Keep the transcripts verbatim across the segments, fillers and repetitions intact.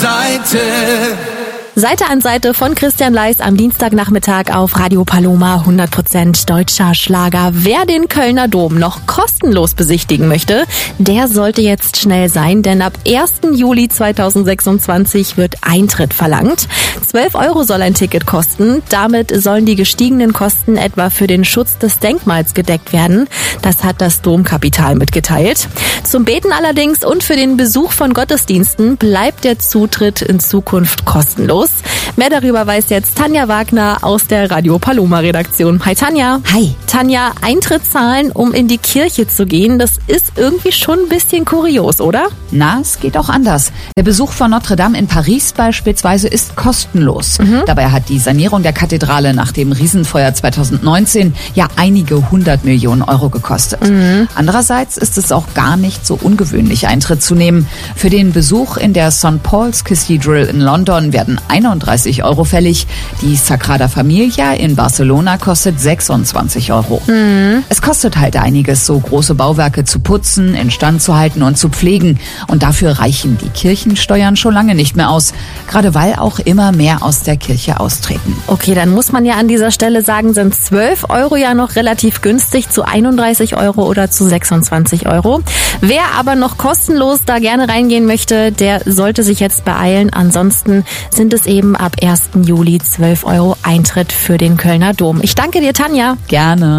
Seite. Seite an Seite von Christian Leis am Dienstagnachmittag auf Radio Paloma, hundert Prozent deutscher Schlager. Wer den Kölner Dom noch kostenlos besichtigen möchte, der sollte jetzt schnell sein, denn ab ersten Juli zweitausendsechsundzwanzig wird Eintritt verlangt. zwölf Euro soll ein Ticket kosten. Damit sollen die gestiegenen Kosten etwa für den Schutz des Denkmals gedeckt werden. Das hat das Domkapital mitgeteilt. Zum Beten allerdings und für den Besuch von Gottesdiensten bleibt der Zutritt in Zukunft kostenlos. Mehr darüber weiß jetzt Tanja Wagner aus der Radio Paloma Redaktion. Hi Tanja. Hi. Tanja, Eintritt zahlen, um in die Kirche zu gehen, das ist irgendwie schon ein bisschen kurios, oder? Na, es geht auch anders. Der Besuch von Notre Dame in Paris beispielsweise ist kostenlos. Mhm. Dabei hat die Sanierung der Kathedrale nach dem Riesenfeuer zweitausendneunzehn ja einige hundert Millionen Euro gekostet. Mhm. Andererseits ist es auch gar nicht so ungewöhnlich, Eintritt zu nehmen. Für den Besuch in der Saint Paul's Cathedral in London werden einunddreißig Euro fällig. Die Sagrada Familia in Barcelona kostet sechsundzwanzig Euro. Mhm. Es kostet halt einiges, so große Bauwerke zu putzen, instand zu halten und zu pflegen. Und dafür reichen die Kirchensteuern schon lange nicht mehr aus. Gerade weil auch immer mehr aus der Kirche austreten. Okay, dann muss man ja an dieser Stelle sagen, sind zwölf Euro ja noch relativ günstig zu einunddreißig Euro oder zu sechsundzwanzig Euro. Wer aber noch kostenlos da gerne reingehen möchte, der sollte sich jetzt beeilen. Ansonsten sind es eben ab ersten Juli zwölf Euro Eintritt für den Kölner Dom. Ich danke dir, Tanja. Gerne.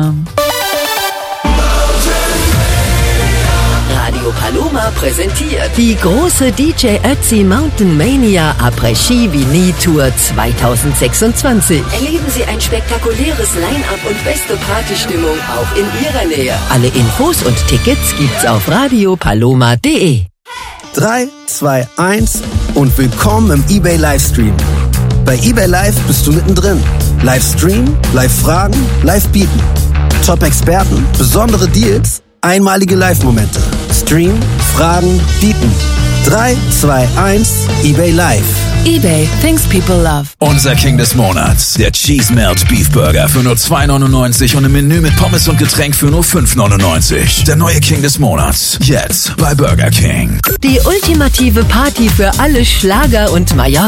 Radio Paloma präsentiert die große D J Ötzi Mountain Mania Après-Ski Vini Tour zweitausendsechsundzwanzig. Erleben Sie ein spektakuläres Line-Up und beste Partystimmung auch in Ihrer Nähe. Alle Infos und Tickets gibt's auf radio paloma punkt de. drei, zwei, eins und willkommen im eBay Livestream. Bei eBay Live bist du mittendrin. Livestream, Live-Fragen, Live-Bieten. Top-Experten, besondere Deals, einmalige Live-Momente. Stream, Fragen, Bieten. drei, zwei, eins, eBay Live. eBay, things people love. Unser King des Monats, der Cheese Melt Beef Burger für nur zwei neunundneunzig und ein Menü mit Pommes und Getränk für nur fünf neunundneunzig. Der neue King des Monats, jetzt bei Burger King. Die ultimative Party für alle Schlager- und Mallorca